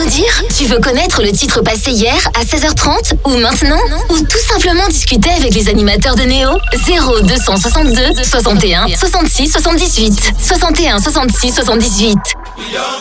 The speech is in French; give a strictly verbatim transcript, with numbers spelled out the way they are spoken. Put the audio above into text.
nous dire? Tu veux connaître le titre passé hier à seize heures trente ou maintenant? Ou tout simplement discuter avec les animateurs de Néo? zéro deux cent soixante-deux soixante et un soixante-six soixante-dix-huit soixante et un soixante-six soixante-dix-huit.